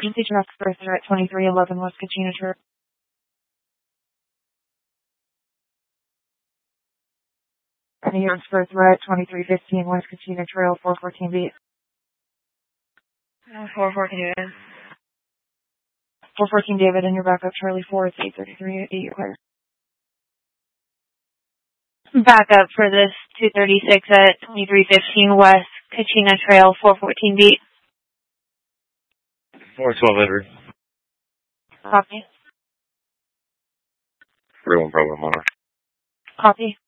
emergency transfer at 2311 West Kachina Trail. Transfer threat 2315 West Kachina Trail, 414 beat. 414 David. 414 David, and your backup Charlie 4, it's 833, you're clear. Backup for this 236 at 2315 West Kachina Trail, 414 beat. 412 Edward. Copy. 31 Bravo Monitor. Copy.